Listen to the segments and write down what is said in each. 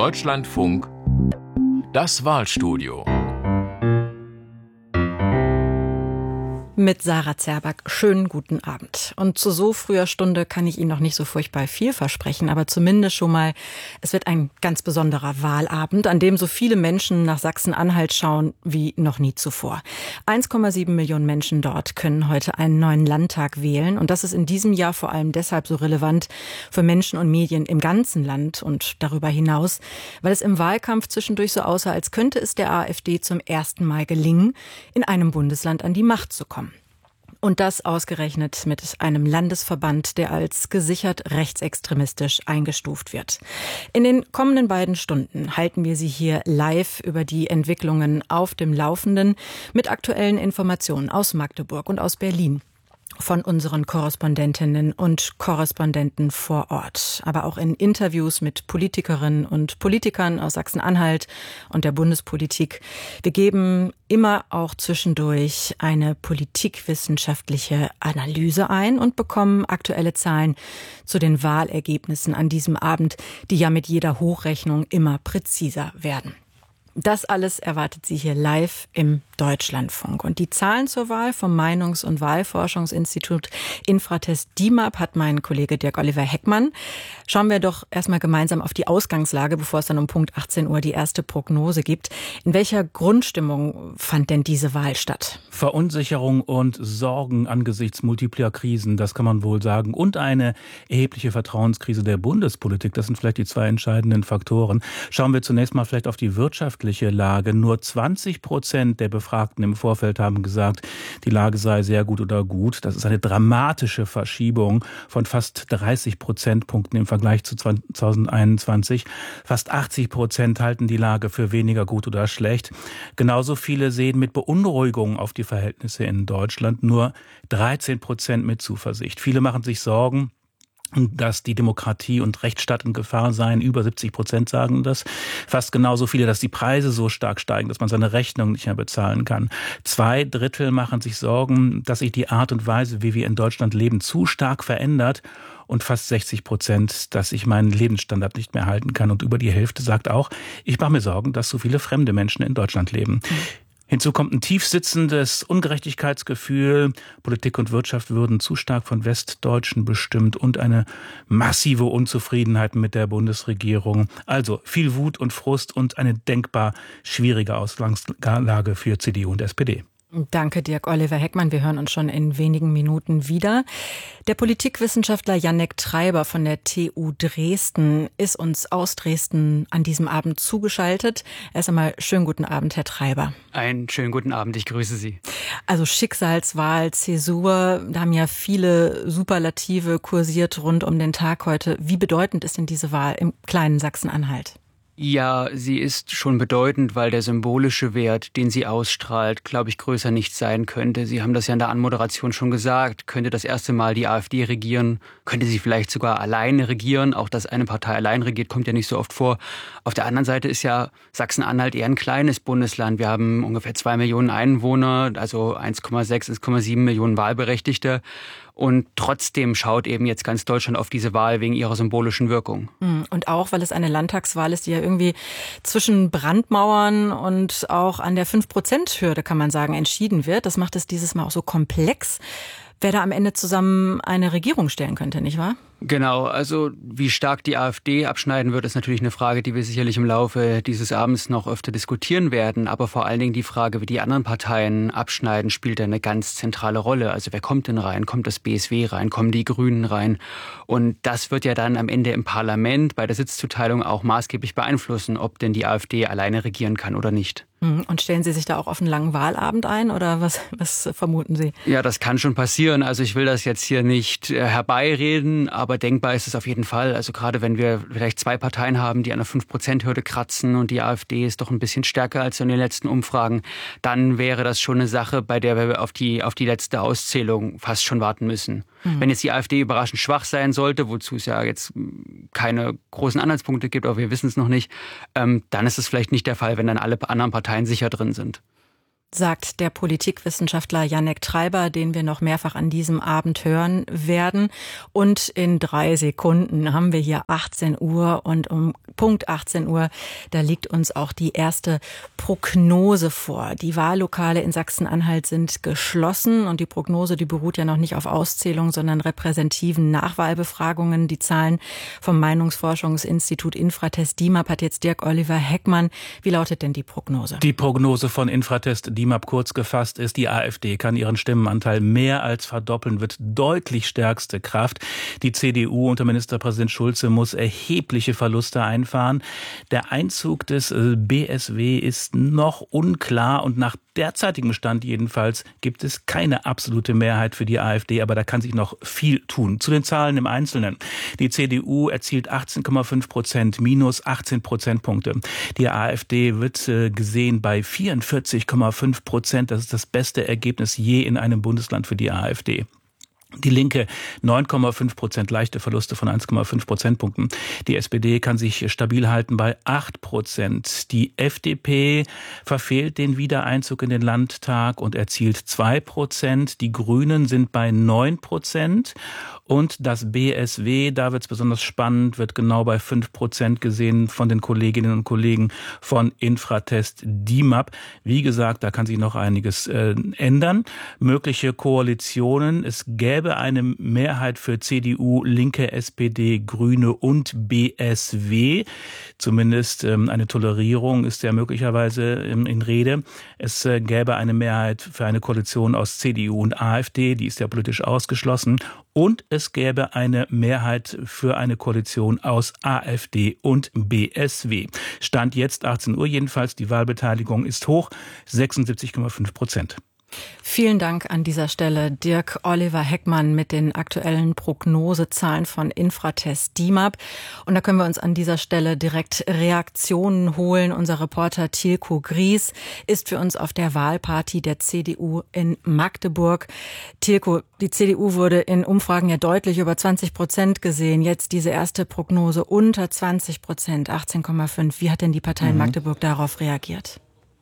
Deutschlandfunk, das Wahlstudio. Mit Sarah Zerback. Schönen guten Abend. Und zu so früher Stunde kann ich Ihnen noch nicht so furchtbar viel versprechen, aber zumindest schon mal, es wird ein ganz besonderer Wahlabend, an dem so viele Menschen nach Sachsen-Anhalt schauen wie noch nie zuvor. 1,7 Millionen Menschen dort können heute einen neuen Landtag wählen. Und das ist in diesem Jahr vor allem deshalb so relevant für Menschen und Medien im ganzen Land und darüber hinaus, weil es im Wahlkampf zwischendurch so aussah, als könnte es der AfD zum ersten Mal gelingen, in einem Bundesland an die Macht zu kommen. Und das ausgerechnet mit einem Landesverband, der als gesichert rechtsextremistisch eingestuft wird. In den kommenden beiden Stunden halten wir Sie hier live über die Entwicklungen auf dem Laufenden mit aktuellen Informationen aus Magdeburg und aus Berlin. Von unseren Korrespondentinnen und Korrespondenten vor Ort, aber auch in Interviews mit Politikerinnen und Politikern aus Sachsen-Anhalt und der Bundespolitik. Wir geben immer auch zwischendurch eine politikwissenschaftliche Analyse ein und bekommen aktuelle Zahlen zu den Wahlergebnissen an diesem Abend, die ja mit jeder Hochrechnung immer präziser werden. Das alles erwartet Sie hier live im Deutschlandfunk. Und die Zahlen zur Wahl vom Meinungs- und Wahlforschungsinstitut Infratest DIMAP hat mein Kollege Dirk-Oliver Heckmann. Schauen wir doch erstmal gemeinsam auf die Ausgangslage, bevor es dann um Punkt 18 Uhr die erste Prognose gibt. In welcher Grundstimmung fand denn diese Wahl statt? Verunsicherung und Sorgen angesichts multipler Krisen, das kann man wohl sagen. Und eine erhebliche Vertrauenskrise der Bundespolitik. Das sind vielleicht die zwei entscheidenden Faktoren. Schauen wir zunächst mal vielleicht auf die wirtschaftliche Lage. Nur 20% der Befragten im Vorfeld haben gesagt, die Lage sei sehr gut oder gut. Das ist eine dramatische Verschiebung von fast 30 Prozentpunkten im Vergleich zu 2021. Fast 80% halten die Lage für weniger gut oder schlecht. Genauso viele sehen mit Beunruhigung auf die Verhältnisse in Deutschland. Nur 13% mit Zuversicht. Viele machen sich Sorgen, dass die Demokratie und Rechtsstaat in Gefahr seien. Über 70% sagen das. Fast genauso viele, dass die Preise so stark steigen, dass man seine Rechnung nicht mehr bezahlen kann. 2/3 machen sich Sorgen, dass sich die Art und Weise, wie wir in Deutschland leben, zu stark verändert. Und fast 60%, dass ich meinen Lebensstandard nicht mehr halten kann. Und über die Hälfte sagt auch, ich mache mir Sorgen, dass so viele fremde Menschen in Deutschland leben. Hinzu kommt ein tief sitzendes Ungerechtigkeitsgefühl. Politik und Wirtschaft würden zu stark von Westdeutschen bestimmt und eine massive Unzufriedenheit mit der Bundesregierung. Also viel Wut und Frust und eine denkbar schwierige Ausgangslage für CDU und SPD. Danke, Dirk-Oliver Heckmann. Wir hören uns schon in wenigen Minuten wieder. Der Politikwissenschaftler Jannek Treiber von der TU Dresden ist uns aus Dresden an diesem Abend zugeschaltet. Erst einmal schönen guten Abend, Herr Treiber. Einen schönen guten Abend, ich grüße Sie. Also Schicksalswahl, Zäsur, da haben ja viele Superlative kursiert rund um den Tag heute. Wie bedeutend ist denn diese Wahl im kleinen Sachsen-Anhalt? Ja, sie ist schon bedeutend, weil der symbolische Wert, den sie ausstrahlt, glaube ich, größer nicht sein könnte. Sie haben das ja in der Anmoderation schon gesagt. Könnte das erste Mal die AfD regieren? Könnte sie vielleicht sogar alleine regieren? Auch dass eine Partei allein regiert, kommt ja nicht so oft vor. Auf der anderen Seite ist ja Sachsen-Anhalt eher ein kleines Bundesland. Wir haben ungefähr 2 Millionen Einwohner, also 1,6, 1,7 Millionen Wahlberechtigte. Und trotzdem schaut eben jetzt ganz Deutschland auf diese Wahl wegen ihrer symbolischen Wirkung. Und auch, weil es eine Landtagswahl ist, die ja irgendwie zwischen Brandmauern und auch an der 5%-Hürde, kann man sagen, entschieden wird. Das macht es dieses Mal auch so komplex. Wer da am Ende zusammen eine Regierung stellen könnte, nicht wahr? Genau, also wie stark die AfD abschneiden wird, ist natürlich eine Frage, die wir sicherlich im Laufe dieses Abends noch öfter diskutieren werden. Aber vor allen Dingen die Frage, wie die anderen Parteien abschneiden, spielt da eine ganz zentrale Rolle. Also wer kommt denn rein? Kommt das BSW rein? Kommen die Grünen rein? Und das wird ja dann am Ende im Parlament bei der Sitzzuteilung auch maßgeblich beeinflussen, ob denn die AfD alleine regieren kann oder nicht. Und stellen Sie sich da auch auf einen langen Wahlabend ein oder was vermuten Sie? Ja, das kann schon passieren. Also ich will das jetzt hier nicht herbeireden, aber denkbar ist es auf jeden Fall. Also gerade wenn wir vielleicht 2 Parteien haben, die an der 5%-Hürde kratzen und die AfD ist doch ein bisschen stärker als in den letzten Umfragen, dann wäre das schon eine Sache, bei der wir auf die letzte Auszählung fast schon warten müssen. Wenn jetzt die AfD überraschend schwach sein sollte, wozu es ja jetzt keine großen Anhaltspunkte gibt, aber wir wissen es noch nicht, dann ist es vielleicht nicht der Fall, wenn dann alle anderen Parteien sicher drin sind. sagt der Politikwissenschaftler Jannek Treiber, den wir noch mehrfach an diesem Abend hören werden. Und in 3 Sekunden haben wir hier 18 Uhr und um Punkt 18 Uhr, da liegt uns auch die erste Prognose vor. Die Wahllokale in Sachsen-Anhalt sind geschlossen und die Prognose, die beruht ja noch nicht auf Auszählung, sondern repräsentativen Nachwahlbefragungen. Die Zahlen vom Meinungsforschungsinstitut Infratest DIMAP hat jetzt Dirk-Oliver Heckmann. Wie lautet denn die Prognose? Die Prognose von Infratest DIMAP kurz gefasst ist, die AfD kann ihren Stimmenanteil mehr als verdoppeln, wird deutlich stärkste Kraft. Die CDU unter Ministerpräsident Schulze muss erhebliche Verluste einfahren. Der Einzug des BSW ist noch unklar und nach derzeitigem Stand jedenfalls gibt es keine absolute Mehrheit für die AfD, aber da kann sich noch viel tun. Zu den Zahlen im Einzelnen. Die CDU erzielt 18,5%, minus 18 Prozentpunkte. Die AfD wird gesehen bei 44,5%. Das ist das beste Ergebnis je in einem Bundesland für die AfD. Die Linke 9,5%, leichte Verluste von 1,5 Prozentpunkten. Die SPD kann sich stabil halten bei 8%. Die FDP verfehlt den Wiedereinzug in den Landtag und erzielt 2%. Die Grünen sind bei 9%. Und das BSW, da wird es besonders spannend, wird genau bei 5% gesehen von den Kolleginnen und Kollegen von Infratest DIMAP. Wie gesagt, da kann sich noch einiges ändern. Mögliche Koalitionen, es gäbe eine Mehrheit für CDU, Linke, SPD, Grüne und BSW. Zumindest eine Tolerierung ist ja möglicherweise in Rede. Es gäbe eine Mehrheit für eine Koalition aus CDU und AfD, die ist ja politisch ausgeschlossen. Und es gäbe eine Mehrheit für eine Koalition aus AfD und BSW. Stand jetzt 18 Uhr jedenfalls, die Wahlbeteiligung ist hoch, 76,5%. Vielen Dank an dieser Stelle Dirk-Oliver Heckmann mit den aktuellen Prognosezahlen von Infratest DIMAP. Und da können wir uns an dieser Stelle direkt Reaktionen holen. Unser Reporter Tilko Gries ist für uns auf der Wahlparty der CDU in Magdeburg. Tilko, die CDU wurde in Umfragen ja deutlich über 20% gesehen. Jetzt diese erste Prognose unter 20%, 18,5. Wie hat denn die Partei in Magdeburg darauf reagiert?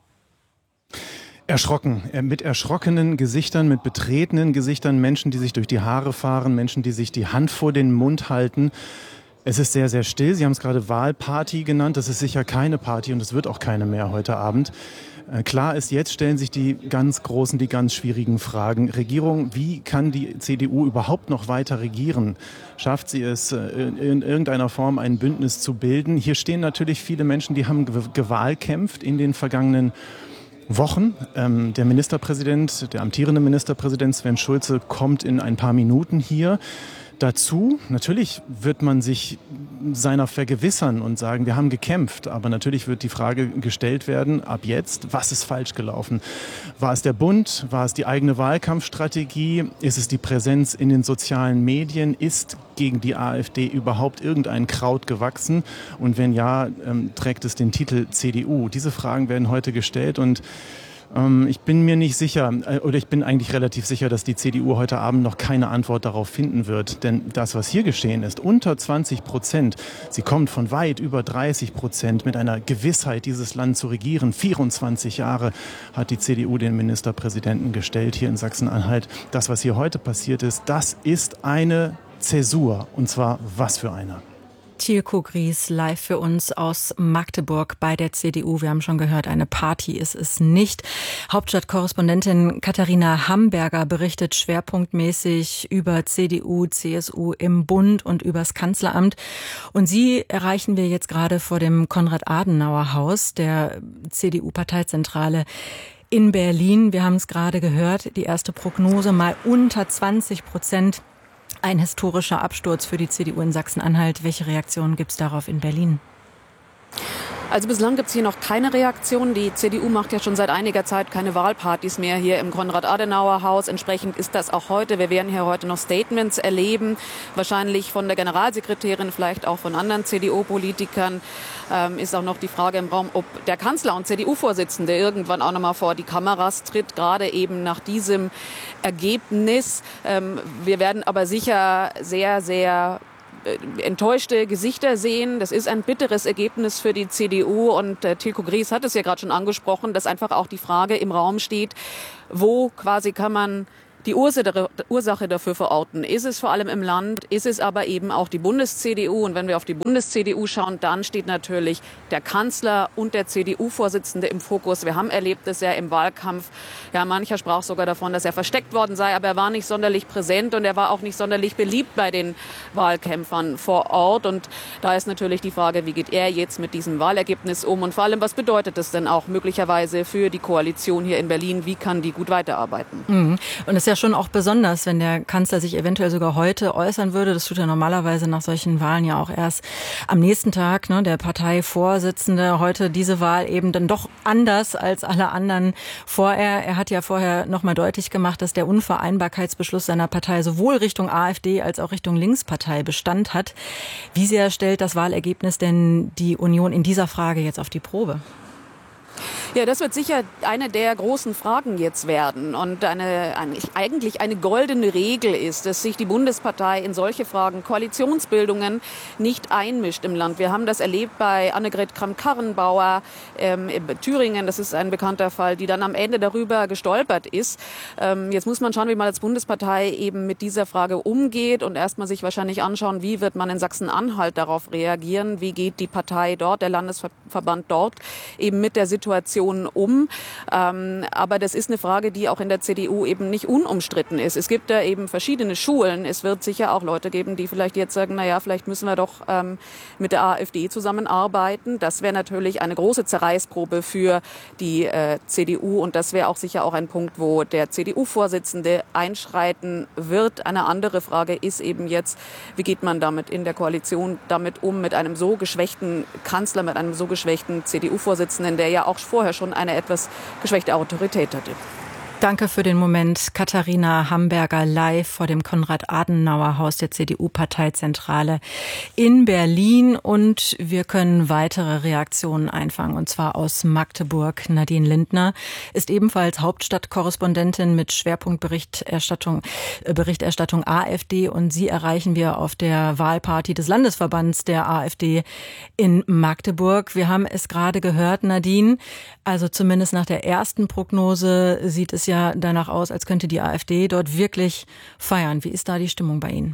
Erschrocken, mit erschrockenen Gesichtern, mit betretenen Gesichtern, Menschen, die sich durch die Haare fahren, Menschen, die sich die Hand vor den Mund halten. Es ist sehr, sehr still. Sie haben es gerade Wahlparty genannt. Das ist sicher keine Party und es wird auch keine mehr heute Abend. Klar ist, jetzt stellen sich die ganz großen, die ganz schwierigen Fragen. Regierung, wie kann die CDU überhaupt noch weiter regieren? Schafft sie es, in irgendeiner Form ein Bündnis zu bilden? Hier stehen natürlich viele Menschen, die haben gewahlkämpft in den vergangenen Wochen. Der Ministerpräsident, der amtierende Ministerpräsident Sven Schulze kommt in ein paar Minuten hier dazu. Natürlich wird man sich seiner vergewissern und sagen, wir haben gekämpft. Aber natürlich wird die Frage gestellt werden, ab jetzt, was ist falsch gelaufen? War es der Bund? War es die eigene Wahlkampfstrategie? Ist es die Präsenz in den sozialen Medien? Ist gegen die AfD überhaupt irgendein Kraut gewachsen? Und wenn ja, trägt es den Titel CDU? Diese Fragen werden heute gestellt und ich bin mir nicht sicher, oder ich bin eigentlich relativ sicher, dass die CDU heute Abend noch keine Antwort darauf finden wird. Denn das, was hier geschehen ist, unter 20%, sie kommt von weit über 30% mit einer Gewissheit, dieses Land zu regieren. 24 Jahre hat die CDU den Ministerpräsidenten gestellt hier in Sachsen-Anhalt. Das, was hier heute passiert ist, das ist eine Zäsur. Und zwar was für eine? Tilko Gries live für uns aus Magdeburg bei der CDU. Wir haben schon gehört, eine Party ist es nicht. Hauptstadtkorrespondentin Katharina Hamberger berichtet schwerpunktmäßig über CDU, CSU im Bund und übers Kanzleramt. Und sie erreichen wir jetzt gerade vor dem Konrad-Adenauer-Haus, der CDU-Parteizentrale in Berlin. Wir haben es gerade gehört, die erste Prognose mal unter 20%. Ein historischer Absturz für die CDU in Sachsen-Anhalt. Welche Reaktionen gibt es darauf in Berlin? Also bislang gibt es hier noch keine Reaktion. Die CDU macht ja schon seit einiger Zeit keine Wahlpartys mehr hier im Konrad-Adenauer-Haus. Entsprechend ist das auch heute. Wir werden hier heute noch Statements erleben. Wahrscheinlich von der Generalsekretärin, vielleicht auch von anderen CDU-Politikern. Ist auch noch die Frage im Raum, ob der Kanzler und CDU-Vorsitzende irgendwann auch noch mal vor die Kameras tritt, gerade eben nach diesem Ergebnis. Wir werden aber sicher sehr, sehr enttäuschte Gesichter sehen. Das ist ein bitteres Ergebnis für die CDU. Und Tilko Gries hat es ja gerade schon angesprochen, dass einfach auch die Frage im Raum steht, wo quasi kann man die Ursache dafür verorten. Ist es vor allem im Land, ist es aber eben auch die Bundes-CDU. Und wenn wir auf die Bundes-CDU schauen, dann steht natürlich der Kanzler und der CDU-Vorsitzende im Fokus. Wir haben erlebt, dass er im Wahlkampf, ja, mancher sprach sogar davon, dass er versteckt worden sei, aber er war nicht sonderlich präsent und er war auch nicht sonderlich beliebt bei den Wahlkämpfern vor Ort. Und da ist natürlich die Frage, wie geht er jetzt mit diesem Wahlergebnis um? Und vor allem, was bedeutet das denn auch möglicherweise für die Koalition hier in Berlin? Wie kann die gut weiterarbeiten? Mhm. Und es ist ja schon auch besonders, wenn der Kanzler sich eventuell sogar heute äußern würde. Das tut er normalerweise nach solchen Wahlen ja auch erst am nächsten Tag, ne, der Parteivorsitzende. Heute diese Wahl eben dann doch anders als alle anderen vorher. Er hat ja vorher nochmal deutlich gemacht, dass der Unvereinbarkeitsbeschluss seiner Partei sowohl Richtung AfD als auch Richtung Linkspartei Bestand hat. Wie sehr stellt das Wahlergebnis denn die Union in dieser Frage jetzt auf die Probe? Ja, das wird sicher eine der großen Fragen jetzt werden. Und eigentlich eine goldene Regel ist, dass sich die Bundespartei in solche Fragen, Koalitionsbildungen, nicht einmischt im Land. Wir haben das erlebt bei Annegret Kramp-Karrenbauer in Thüringen. Das ist ein bekannter Fall, die dann am Ende darüber gestolpert ist. Jetzt muss man schauen, wie man als Bundespartei eben mit dieser Frage umgeht und erstmal sich wahrscheinlich anschauen, wie wird man in Sachsen-Anhalt darauf reagieren, wie geht die Partei dort, der Landesverband dort eben mit der Situation um. Aber das ist eine Frage, die auch in der CDU eben nicht unumstritten ist. Es gibt da eben verschiedene Schulen. Es wird sicher auch Leute geben, die vielleicht jetzt sagen, naja, vielleicht müssen wir doch mit der AfD zusammenarbeiten. Das wäre natürlich eine große Zerreißprobe für die CDU und das wäre auch sicher auch ein Punkt, wo der CDU-Vorsitzende einschreiten wird. Eine andere Frage ist eben jetzt, wie geht man damit in der Koalition damit um, mit einem so geschwächten Kanzler, mit einem so geschwächten CDU-Vorsitzenden, der ja auch vorher schon eine etwas geschwächte Autorität hatte. Danke für den Moment. Katharina Hamberger live vor dem Konrad-Adenauer-Haus der CDU-Parteizentrale in Berlin. Und wir können weitere Reaktionen einfangen, und zwar aus Magdeburg. Nadine Lindner ist ebenfalls Hauptstadtkorrespondentin mit Schwerpunktberichterstattung AfD. Und sie erreichen wir auf der Wahlparty des Landesverbands der AfD in Magdeburg. Wir haben es gerade gehört, Nadine. Also zumindest nach der ersten Prognose sieht es ja danach aus, als könnte die AfD dort wirklich feiern. Wie ist da die Stimmung bei Ihnen?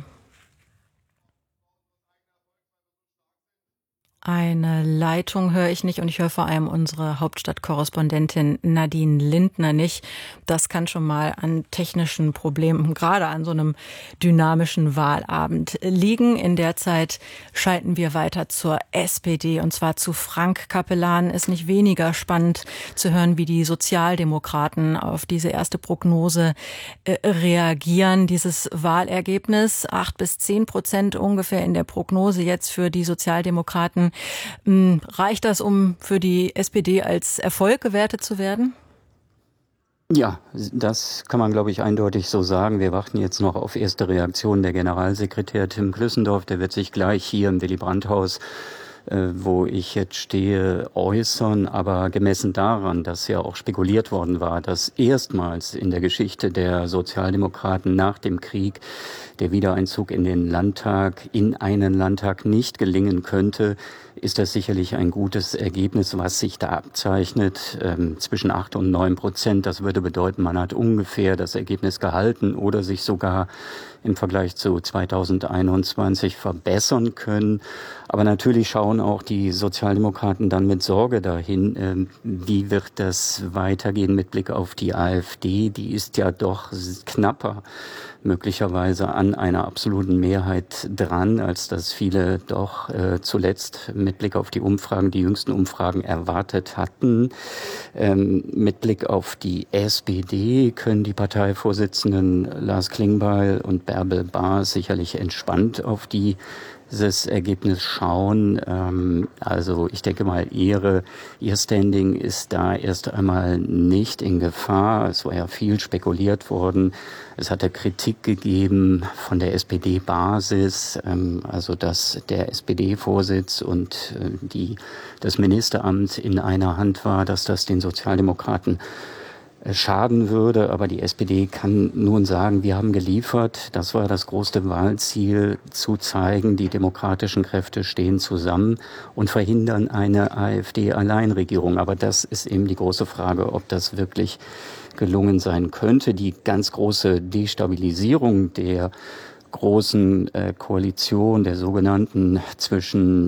Eine Leitung höre ich nicht und ich höre vor allem unsere Hauptstadtkorrespondentin Nadine Lindner nicht. Das kann schon mal an technischen Problemen, gerade an so einem dynamischen Wahlabend liegen. In der Zeit schalten wir weiter zur SPD und zwar zu Frank Capellan. Ist nicht weniger spannend zu hören, wie die Sozialdemokraten auf diese erste Prognose reagieren. Dieses Wahlergebnis, 8-10% ungefähr in der Prognose jetzt für die Sozialdemokraten. Reicht das, um für die SPD als Erfolg gewertet zu werden? Ja, das kann man, glaube ich, eindeutig so sagen. Wir warten jetzt noch auf erste Reaktionen. Der Generalsekretär Tim Klüssendorf, der wird sich gleich hier im Willy-Brandt-Haus, wo ich jetzt stehe, äußern. Aber gemessen daran, dass ja auch spekuliert worden war, dass erstmals in der Geschichte der Sozialdemokraten nach dem Krieg der Wiedereinzug in den Landtag, in einen Landtag nicht gelingen könnte, ist das sicherlich ein gutes Ergebnis, was sich da abzeichnet, zwischen 8 und 9%. Das würde bedeuten, man hat ungefähr das Ergebnis gehalten oder sich sogar im Vergleich zu 2021 verbessern können. Aber natürlich schauen auch die Sozialdemokraten dann mit Sorge dahin, wie wird das weitergehen mit Blick auf die AfD. Die ist ja doch knapper möglicherweise an einer absoluten Mehrheit dran, als das viele doch zuletzt mit Blick auf die Umfragen, die jüngsten Umfragen erwartet hatten. Mit Blick auf die SPD können die Parteivorsitzenden Lars Klingbeil und Bärbel Bahr sicherlich entspannt auf dieses Ergebnis schauen. Also ich denke mal, ihr Standing ist da erst einmal nicht in Gefahr. Es war ja viel spekuliert worden. Es hatte Kritik gegeben von der SPD-Basis, also dass der SPD-Vorsitz und das Ministeramt in einer Hand war, dass das den Sozialdemokraten schaden würde. Aber die SPD kann nun sagen, wir haben geliefert. Das war das große Wahlziel, zu zeigen, die demokratischen Kräfte stehen zusammen und verhindern eine AfD-Alleinregierung. Aber das ist eben die große Frage, ob das wirklich gelungen sein könnte. Die ganz große Destabilisierung der großen Koalition, der sogenannten zwischen